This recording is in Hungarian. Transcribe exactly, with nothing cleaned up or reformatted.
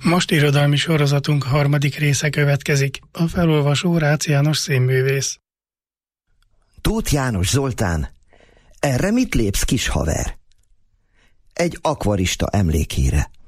Most irodalmi sorozatunk harmadik része következik. A felolvasó Rácz János színművész. Tóth János Zoltán, erre mit lépsz, kis haver? Egy akvarista emlékére.